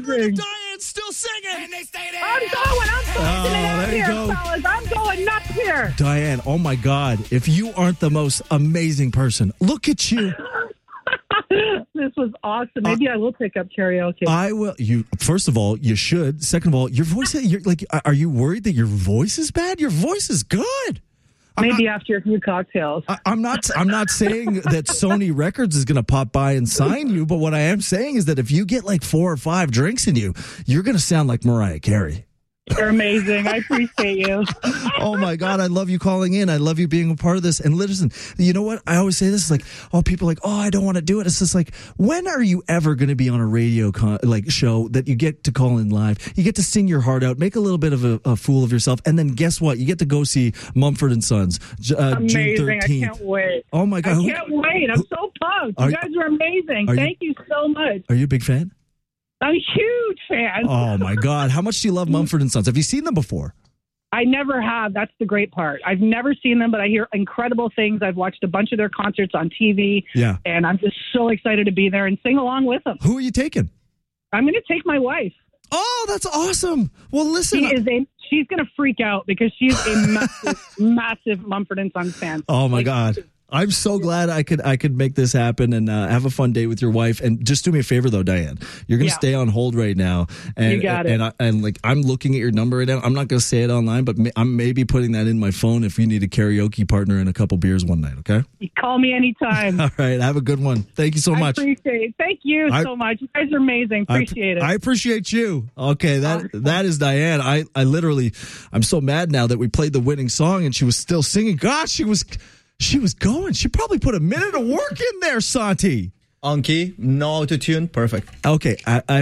amazing. Diane's still singing. And they stay there. I'm going out there you here, go. fellas. I'm going nuts here. Diane, oh my God. If you aren't the most amazing person, look at you. This was awesome. Maybe I will pick up karaoke. I will. You first of all, you should. Second of all, your voice. You're like, are you worried that your voice is bad? Your voice is good. Maybe after a few cocktails. I'm not saying that Sony Records is going to pop by and sign you, but what I am saying is that if you get like 4 or 5 drinks in you, you're going to sound like Mariah Carey. You're amazing. I appreciate you. Oh my God, I love you calling in. I love you being a part of this. And listen, you know what? I always say this is like, people are like, I don't want to do it. It's just like, when are you ever going to be on a radio show that you get to call in live? You get to sing your heart out, make a little bit of a fool of yourself, and then guess what? You get to go see Mumford and Sons June 13th. I can't wait. Oh my God, I can't wait. I'm so pumped. You guys are amazing. Thank you so much. Are you a big fan? I'm a huge fan. Oh, my God. How much do you love Mumford & Sons? Have you seen them before? I never have. That's the great part. I've never seen them, but I hear incredible things. I've watched a bunch of their concerts on TV. Yeah. And I'm just so excited to be there and sing along with them. Who are you taking? I'm going to take my wife. Oh, that's awesome. Well, listen. She's going to freak out because she's a massive Mumford & Sons fan. Oh, my God. I'm so glad I could make this happen and have a fun day with your wife. And just do me a favor, though, Diane. You're going to stay on hold right now. And, you got it. And I'm looking at your number right now. I'm not going to say it online, but I'm maybe putting that in my phone if you need a karaoke partner and a couple beers one night, okay? You call me anytime. All right. Have a good one. Thank you so much. I appreciate it. Thank you so much. You guys are amazing. Appreciate it. I appreciate you. Okay. That is Diane. I literally, I'm so mad now that we played the winning song and she was still singing. God, she was going. She probably put a minute of work in there, Santi. On key, no auto-tune, perfect. Okay,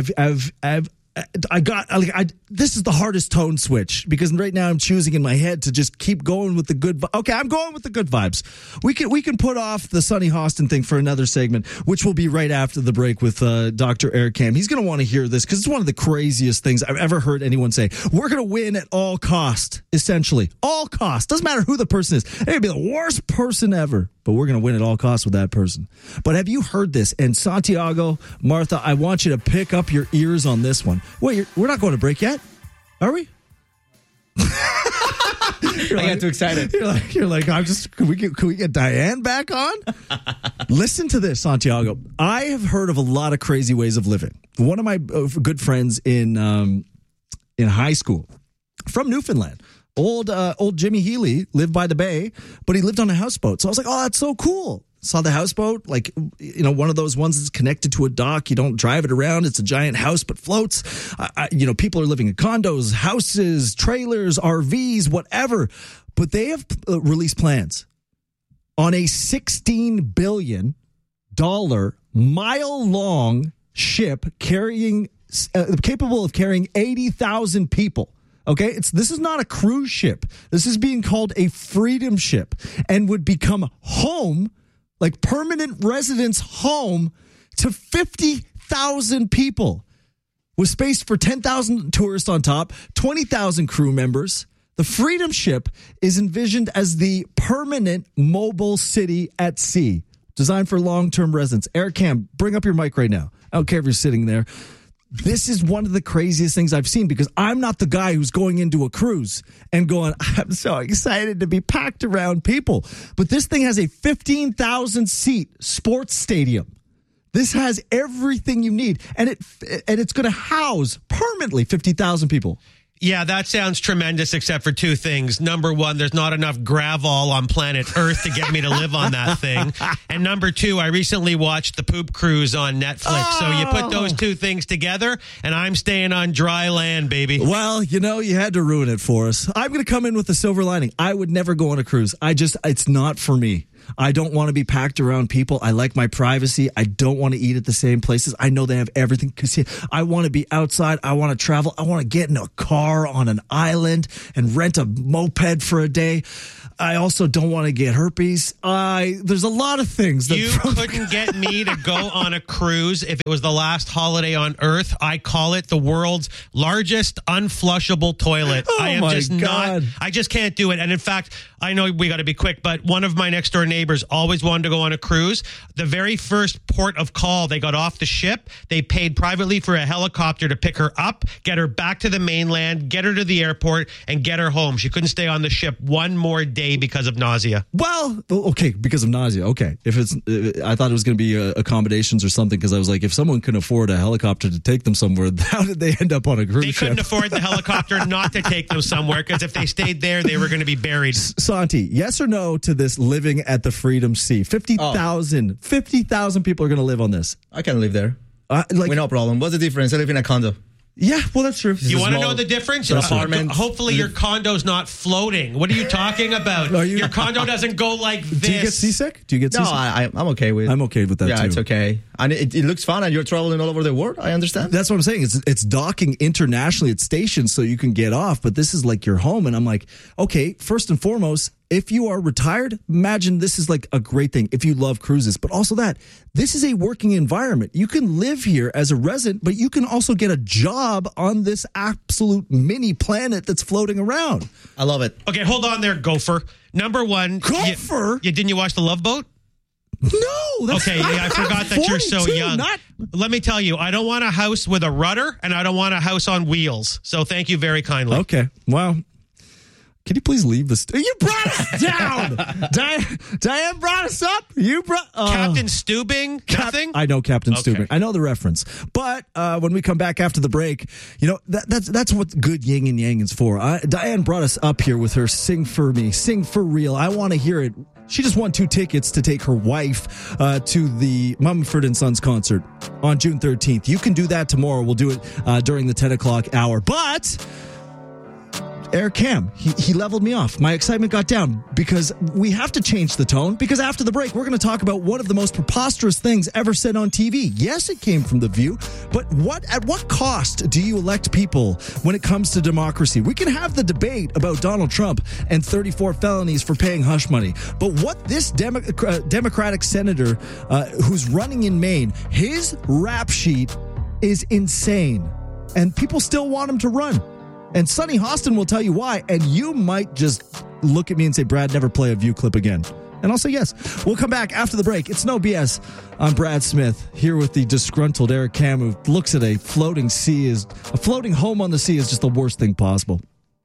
this is the hardest tone switch because right now I'm choosing in my head to just keep going with the good. Okay, I'm going with the good vibes. We can put off the Sonny Hostin thing for another segment, which will be right after the break with Dr. Eric Kam. He's going to want to hear this because it's one of the craziest things I've ever heard anyone say. We're going to win at all cost, essentially. All cost. Doesn't matter who the person is. They could be the worst person ever, but we're going to win at all costs with that person. But have you heard this? And Santiago, Martha, I want you to pick up your ears on this one. Wait, we're not going to break yet? Are we? I got too excited. You're like, can we get Diane back on? Listen to this, Santiago. I have heard of a lot of crazy ways of living. One of my good friends in high school from Newfoundland, old Jimmy Healy, lived by the bay, but he lived on a houseboat. So I was like, oh, that's so cool. Saw the houseboat, like, one of those ones that's connected to a dock. You don't drive it around. It's a giant house, but floats. People are living in condos, houses, trailers, RVs, whatever. But they have released plans on a $16 billion mile-long ship capable of carrying 80,000 people. Okay, this is not a cruise ship. This is being called a freedom ship and would become home, like permanent residence home, to 50,000 people with space for 10,000 tourists on top, 20,000 crew members. The Freedom Ship is envisioned as the permanent mobile city at sea, designed for long-term residents. Eric Kam, bring up your mic right now. I don't care if you're sitting there. This is one of the craziest things I've seen because I'm not the guy who's going into a cruise and going, I'm so excited to be packed around people. But this thing has a 15,000 seat sports stadium. This has everything you need, and it's going to house permanently 50,000 people. Yeah, that sounds tremendous, except for two things. Number one, there's not enough gravel on planet Earth to get me to live on that thing. And number two, I recently watched The Poop Cruise on Netflix. Oh. So you put those two things together, and I'm staying on dry land, baby. Well, you had to ruin it for us. I'm going to come in with a silver lining. I would never go on a cruise. It's not for me. I don't want to be packed around people. I like my privacy. I don't want to eat at the same places. I know they have everything. I want to be outside. I want to travel. I want to get in a car on an island and rent a moped for a day. I also don't want to get herpes. There's a lot of things that you couldn't get me to go on a cruise if it was the last holiday on Earth. I call it the world's largest unflushable toilet. Oh, I am just God. I just can't do it. And in fact, I know we got to be quick, but one of my next door neighbors always wanted to go on a cruise. The very first port of call, they got off the ship. They paid privately for a helicopter to pick her up, get her back to the mainland, get her to the airport, and get her home. She couldn't stay on the ship one more day because of nausea. Well, okay, because of nausea. Okay. I thought it was going to be accommodations or something, because I was like, if someone can afford a helicopter to take them somewhere, how did they end up on a cruise ship? They couldn't afford the helicopter not to take them somewhere, because if they stayed there, they were going to be buried. Santi, yes or no to this living at the Freedom Sea? 50,000 people are going to live on this. I can live there. With no problem. What's the difference? I live in a condo. Yeah, well, that's true. You want to know the difference? Hopefully your condo's not floating. What are you talking about? Your condo doesn't go like this. Do you get seasick? No, I'm okay with it. I'm okay with that, too. Yeah, it's okay. And it looks fun, and you're traveling all over the world. I understand. That's what I'm saying. It's docking internationally at stations so you can get off, but this is like your home. And I'm like, okay, first and foremost, if you are retired, imagine this is like a great thing if you love cruises. But also this is a working environment. You can live here as a resident, but you can also get a job on this absolute mini planet that's floating around. I love it. Okay, hold on there, Gopher. Number one. Gopher? Didn't you watch The Love Boat? No. Okay, I forgot that you're so young. Let me tell you, I don't want a house with a rudder, and I don't want a house on wheels. So thank you very kindly. Okay, well... Can you please leave this? You brought us down. Diane brought us up. You brought Captain Steubing. Nothing. I know Captain Steubing. I know the reference. But when we come back after the break, that's what good yin and yang is for. Diane brought us up here with her "Sing for Me, Sing for Real." I want to hear it. She just won 2 tickets to take her wife to the Mumford & Sons concert on June 13th. You can do that tomorrow. We'll do it during the 10 o'clock hour. But Eric Cam, he leveled me off. My excitement got down because we have to change the tone, because after the break, we're going to talk about one of the most preposterous things ever said on TV. Yes, it came from The View, but at what cost do you elect people when it comes to democracy? We can have the debate about Donald Trump and 34 felonies for paying hush money, but what this Democratic senator who's running in Maine, his rap sheet is insane, and people still want him to run. And Sonny Hostin will tell you why, and you might just look at me and say, Brad, never play a View clip again. And I'll say yes. We'll come back after the break. It's No BS. I'm Brad Smith, here with the disgruntled Eric Cam, who looks at a floating home on the sea is just the worst thing possible.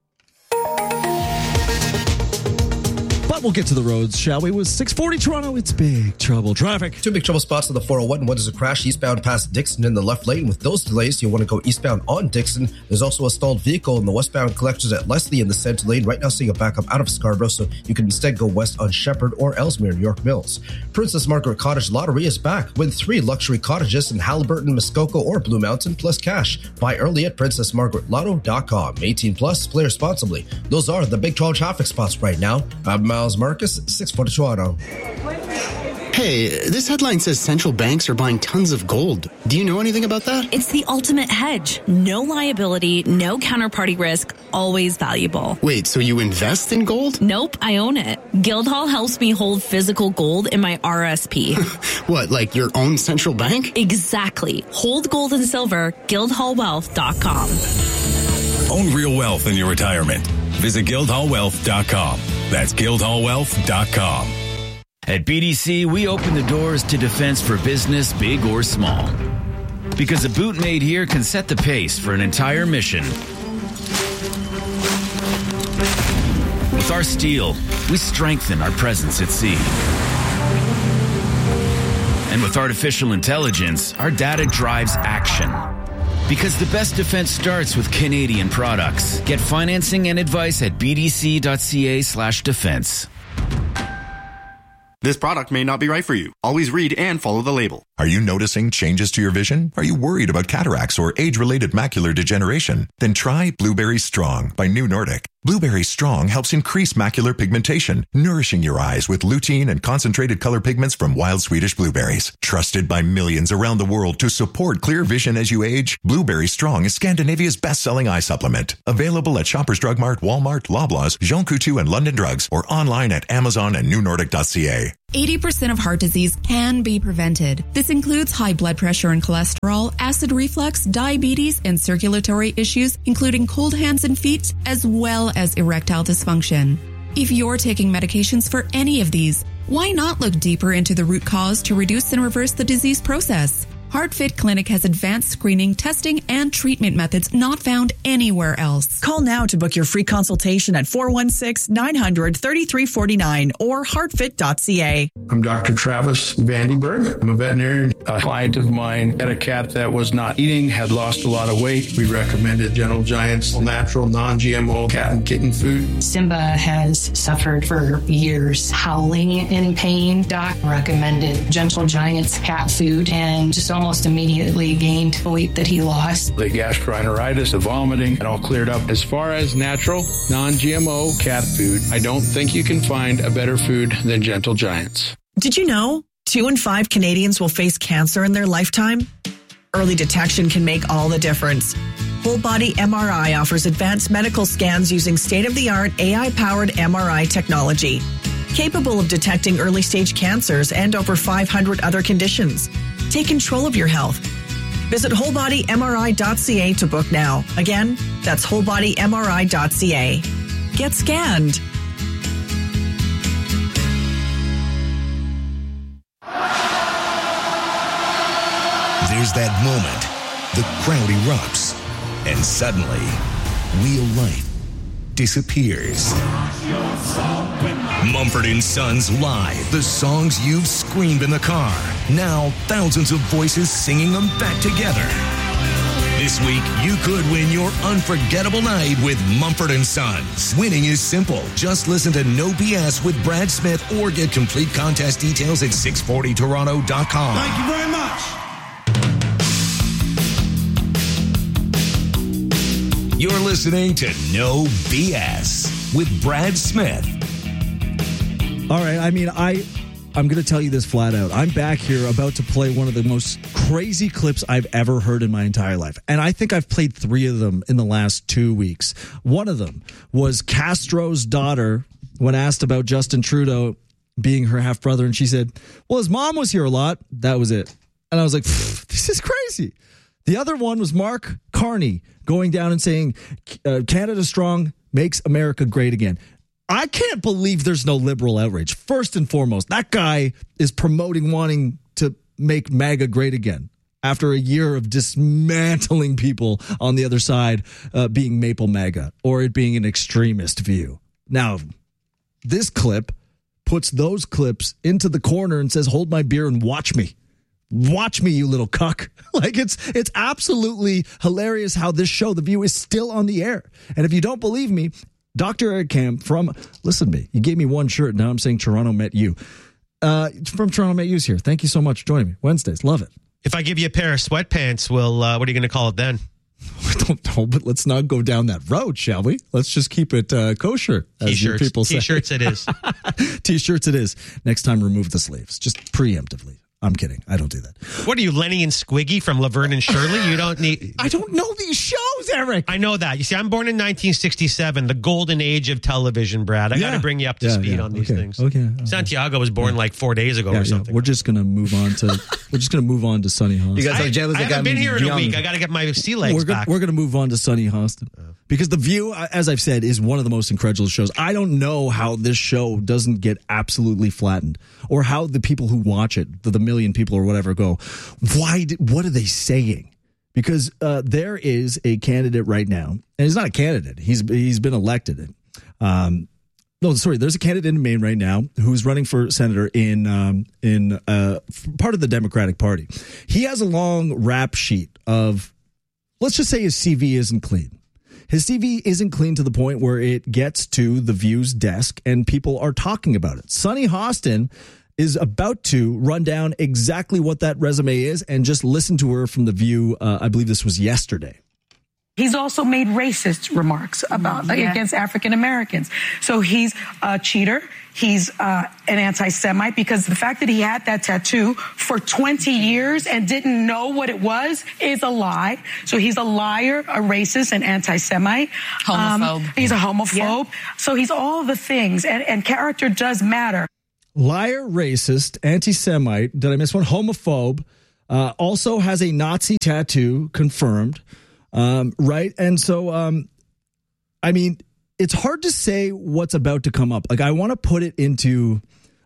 But we'll get to the roads, shall we? With 640 Toronto, it's big trouble traffic. 2 big trouble spots on the 401. One is a crash eastbound past Dixon in the left lane. With those delays, you'll want to go eastbound on Dixon. There's also a stalled vehicle in the westbound collectors at Leslie in the center lane. Right now, seeing a backup out of Scarborough, so you can instead go west on Shepherd or Ellesmere, York Mills. Princess Margaret Cottage Lottery is back. Win 3 luxury cottages in Halliburton, Muskoka, or Blue Mountain, plus cash. Buy early at PrincessMargaretLotto.com. 18 plus, play responsibly. Those are the big 12 traffic spots right now. I'm Miles Marcus, 640 Toronto. Hey, this headline says central banks are buying tons of gold. Do you know anything about that? It's the ultimate hedge. No liability, no counterparty risk, always valuable. Wait, so you invest in gold? Nope, I own it. Guildhall helps me hold physical gold in my RSP. What, like your own central bank? Exactly. Hold gold and silver, guildhallwealth.com. Own real wealth in your retirement. Visit guildhallwealth.com. That's guildhallwealth.com. At BDC, we open the doors to defense for business, big or small. Because a boot made here can set the pace for an entire mission. With our steel, we strengthen our presence at sea. And with artificial intelligence, our data drives action. Because the best defense starts with Canadian products. Get financing and advice at bdc.ca/defense. This product may not be right for you. Always read and follow the label. Are you noticing changes to your vision? Are you worried about cataracts or age-related macular degeneration? Then try Blueberry Strong by New Nordic. Blueberry Strong helps increase macular pigmentation, nourishing your eyes with lutein and concentrated color pigments from wild Swedish blueberries. Trusted by millions around the world to support clear vision as you age, Blueberry Strong is Scandinavia's best-selling eye supplement. Available at Shoppers Drug Mart, Walmart, Loblaws, Jean Coutu, and London Drugs, or online at Amazon and newnordic.ca. 80% of heart disease can be prevented. This includes high blood pressure and cholesterol, acid reflux, diabetes, and circulatory issues, including cold hands and feet, as well as erectile dysfunction. If you're taking medications for any of these, why not look deeper into the root cause to reduce and reverse the disease process? HeartFit Clinic has advanced screening, testing, and treatment methods not found anywhere else. Call now to book your free consultation at 416-900-3349 or heartfit.ca. I'm Dr. Travis Vandenberg. I'm a veterinarian. A client of mine had a cat that was not eating, had lost a lot of weight. We recommended Gentle Giant's natural, non-GMO cat and kitten food. Simba has suffered for years, howling in pain. Doc recommended Gentle Giant's cat food and just almost immediately gained the weight that he lost. The gastroenteritis, the vomiting, it all cleared up. As far as natural, non-GMO cat food, I don't think you can find a better food than Gentle Giant's. Did you know 2 in 5 Canadians will face cancer in their lifetime? Early detection can make all the difference. Whole Body MRI offers advanced medical scans using state-of-the-art AI-powered MRI technology, capable of detecting early-stage cancers and over 500 other conditions. Take control of your health. Visit wholebodymri.ca to book now. Again, that's wholebodymri.ca. Get scanned. There's that moment. The crowd erupts. And suddenly, real life disappears. Mumford & Sons Live. The songs you've screamed in the car. Now, thousands of voices singing them back together. This week, you could win your unforgettable night with Mumford & Sons. Winning is simple. Just listen to No BS with Brad Smith or get complete contest details at 640toronto.com. Thank you very much. You're listening to No BS with Brad Smith. All right. I mean, I'm going to tell you this flat out. I'm back here about to play one of the most crazy clips I've ever heard in my entire life. And I think I've played 3 of them in the last 2 weeks. One of them was Castro's daughter when asked about Justin Trudeau being her half brother. And she said, well, his mom was here a lot. That was it. And I was like, this is crazy. The other one was Mark Carney going down and saying, Canada Strong makes America great again. I can't believe there's no liberal outrage. First and foremost, that guy is promoting wanting to make MAGA great again after a year of dismantling people on the other side being Maple MAGA or it being an extremist view. Now, this clip puts those clips into the corner and says, hold my beer and watch me. Watch me, you little cuck. Like it's absolutely hilarious how this show, The View, is still on the air. And if you don't believe me, Dr. Eric Kam listen to me. You gave me one shirt. Now I'm saying Toronto Met You. From Toronto Met You's here. Thank you so much for joining me. Wednesdays. Love it. If I give you a pair of sweatpants, what are you going to call it then? I don't know, but let's not go down that road, shall we? Let's just keep it kosher, as T-shirts. People say. T-shirts it is. T-shirts it is. Next time, remove the sleeves. Just preemptively. I'm kidding. I don't do that. What are you, Lenny and Squiggy from Laverne and Shirley? You don't need... I don't know these shows, Eric. I know that. You see, I'm born in 1967, the golden age of television, Brad. I got to bring you up to speed on these things. Okay. Santiago was born like 4 days ago or something. We're just going to move on to Sonny Hostin. You guys are jealous. I haven't been here in a week. I got to get my sea legs back. We're going to move on to Sonny Hostin. Because The View, as I've said, is one of the most incredulous shows. I don't know how this show doesn't get absolutely flattened, or how the people who watch it, the million people or whatever, go, what are they saying? Because there is a candidate right now, and he's not a candidate. He's been elected. There's a candidate in Maine right now who's running for senator in part of the Democratic Party. He has a long rap sheet of, let's just say his CV isn't clean. His CV isn't clean to the point where it gets to The View's desk and people are talking about it. Sonny Hostin is about to run down exactly what that resume is, and just listen to her from The View. I believe this was yesterday. He's also made racist remarks against African Americans. So he's a cheater. He's an anti-Semite, because the fact that he had that tattoo for 20 years and didn't know what it was is a lie. So he's a liar, a racist, an anti-Semite. Homophobe. He's a homophobe. Yeah. So he's all the things, and character does matter. Liar, racist, anti-Semite. Did I miss one? Homophobe. Also has a Nazi tattoo confirmed. Right. And so, I mean, it's hard to say what's about to come up. Like, I want to put into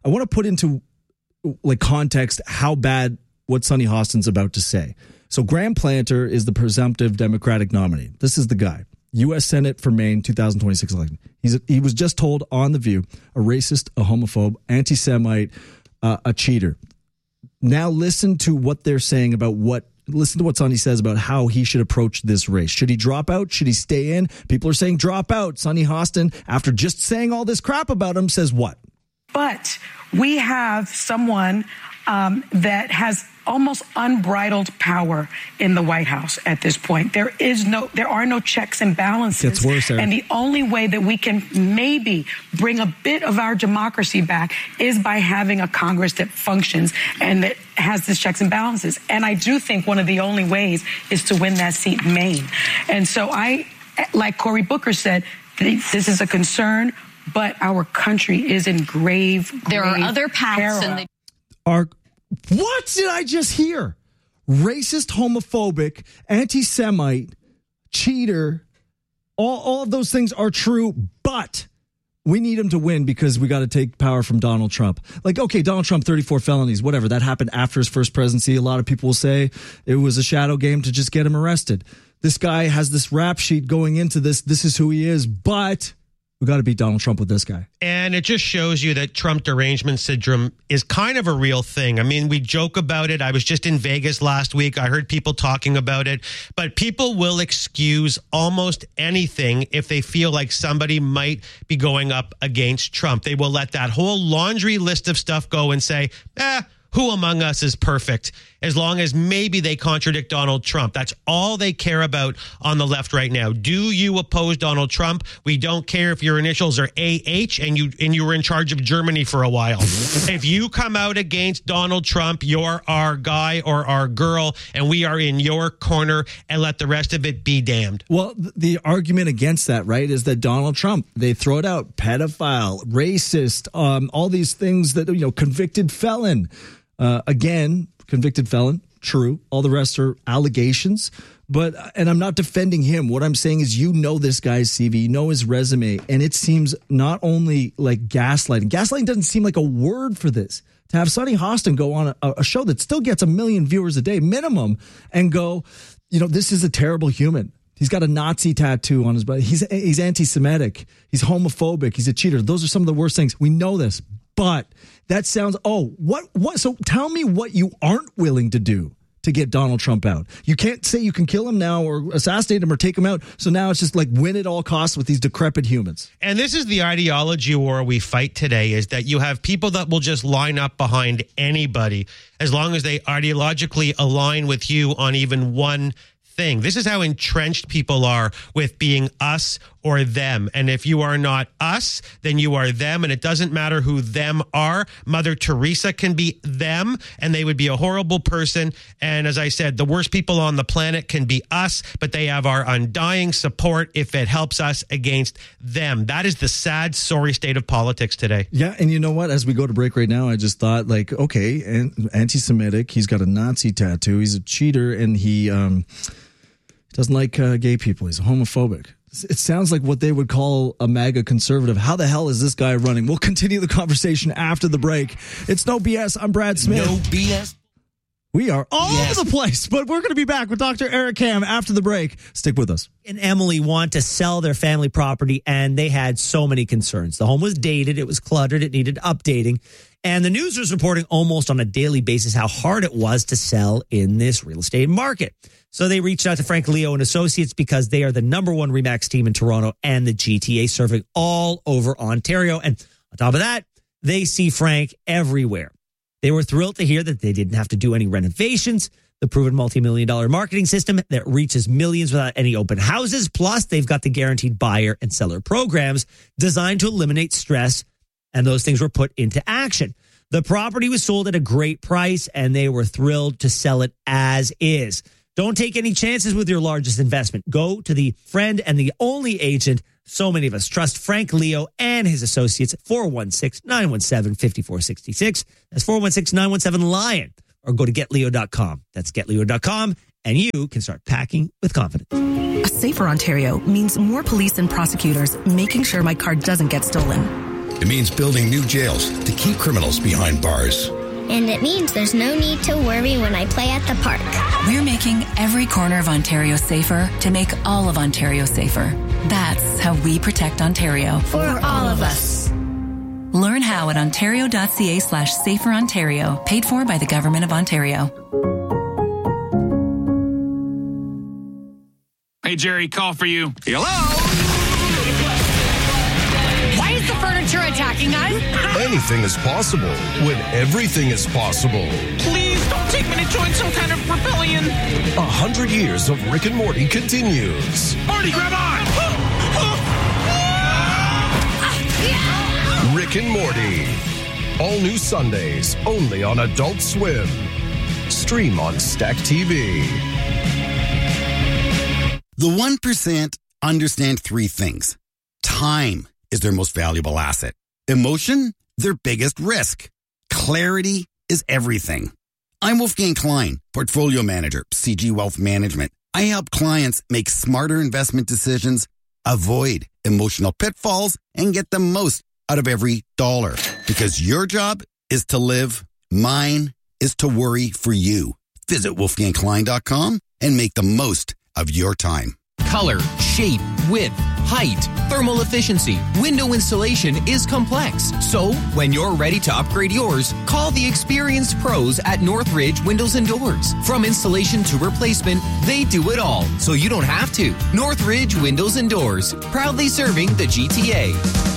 like context how bad what Sonny Hostin's about to say. So Graham Planter is the presumptive Democratic nominee. This is the guy. U.S. Senate for Maine, 2026 election. He was just told on The View, a racist, a homophobe, anti-Semite, a cheater. Now listen to what they're saying about listen to what Sonny says about how he should approach this race. Should he drop out? Should he stay in? People are saying drop out. Sonny Hostin, after just saying all this crap about him, says what? But we have someone that has almost unbridled power in the White House at this point. There are no checks and balances. Gets worse, Eric. And the only way that we can maybe bring a bit of our democracy back is by having a Congress that functions and that has these checks and balances. And I do think one of the only ways is to win that seat in Maine. And so like Cory Booker said, this is a concern, but our country is in grave There are other paths. What did I just hear? Racist, homophobic, anti-Semite, cheater. All of those things are true, but we need him to win because we got to take power from Donald Trump. Like, okay, Donald Trump, 34 felonies, whatever. That happened after his first presidency. A lot of people will say it was a shadow game to just get him arrested. This guy has this rap sheet going into this. This is who he is, but we got to beat Donald Trump with this guy. And it just shows you that Trump derangement syndrome is kind of a real thing. I mean, we joke about it. I was just in Vegas last week. I heard people talking about it. But people will excuse almost anything if they feel like somebody might be going up against Trump. They will let that whole laundry list of stuff go and say, who among us is perfect? As long as maybe they contradict Donald Trump. That's all they care about on the left right now. Do you oppose Donald Trump? We don't care if your initials are AH and you were in charge of Germany for a while. If you come out against Donald Trump, you're our guy or our girl, and we are in your corner, and let the rest of it be damned. Well, the argument against that, right, is that Donald Trump, they throw it out, pedophile, racist, all these things that, convicted felon. Again, convicted felon, true. All the rest are allegations. And I'm not defending him. What I'm saying is, this guy's CV, his resume, and it seems not only like gaslighting. Gaslighting doesn't seem like a word for this. To have Sonny Hostin go on a show that still gets 1 million viewers a day minimum and go, this is a terrible human. He's got a Nazi tattoo on his body. He's anti-Semitic. He's homophobic. He's a cheater. Those are some of the worst things. We know this. But that sounds, what? So tell me what you aren't willing to do to get Donald Trump out. You can't say you can kill him now or assassinate him or take him out. So now it's just like win at all costs with these decrepit humans. And this is the ideology war we fight today, is that you have people that will just line up behind anybody as long as they ideologically align with you on even one thing. This is how entrenched people are with being us or them. And if you are not us, then you are them. And it doesn't matter who them are. Mother Teresa can be them, and they would be a horrible person. And as I said, the worst people on the planet can be us, but they have our undying support if it helps us against them. That is the sad, sorry state of politics today. Yeah. And you know what? As we go to break right now, I just thought, like, okay, anti-Semitic, he's got a Nazi tattoo, he's a cheater, and he doesn't like gay people. He's homophobic. It sounds like what they would call a MAGA conservative. How the hell is this guy running? We'll continue the conversation after the break. It's No BS. I'm Brad Smith. No BS. We are all over the place, but we're going to be back with Dr. Eric Ham after the break. Stick with us. And Emily want to sell their family property, and they had so many concerns. The home was dated. It was cluttered. It needed updating. And the news was reporting almost on a daily basis how hard it was to sell in this real estate market. So they reached out to Frank Leo and Associates because they are the number one RE/MAX team in Toronto and the GTA, serving all over Ontario. And on top of that, they see Frank everywhere. They were thrilled to hear that they didn't have to do any renovations. The proven multi-million-dollar marketing system that reaches millions without any open houses. Plus, they've got the guaranteed buyer and seller programs designed to eliminate stress. And those things were put into action. The property was sold at a great price, and they were thrilled to sell it as is. Don't take any chances with your largest investment. Go to the friend and the only agent so many of us trust, Frank Leo and his associates, 416-917-5466. That's 416-917-LION. Or go to getleo.com. That's getleo.com. and you can start packing with confidence. A safer Ontario means more police and prosecutors making sure my car doesn't get stolen. It means building new jails to keep criminals behind bars. And it means there's no need to worry when I play at the park. We're making every corner of Ontario safer to make all of Ontario safer. That's how we protect Ontario. For all of us. Learn how at ontario.ca/saferontario. Paid for by the Government of Ontario. Hey, Jerry, call for you. Hello? Why is the furniture attacking us? Anything is possible when everything is possible. Please don't take me to join some kind of rebellion. 100 years of Rick and Morty continues. Morty, grab on! Rick and Morty. All new Sundays, only on Adult Swim. Stream on Stack TV. The 1% understand three things. Time is their most valuable asset. Emotion, their biggest risk. Clarity is everything. I'm Wolfgang Klein, Portfolio Manager, CG Wealth Management. I help clients make smarter investment decisions, avoid emotional pitfalls, and get the most out of every dollar. Because your job is to live, mine is to worry for you. Visit wolfgangklein.com and make the most of your time. Color, shape, width, height, thermal efficiency, window installation is complex. So, when you're ready to upgrade yours, call the experienced pros at Northridge Windows and Doors. From installation to replacement, they do it all, so you don't have to. Northridge Windows and Doors, proudly serving the GTA.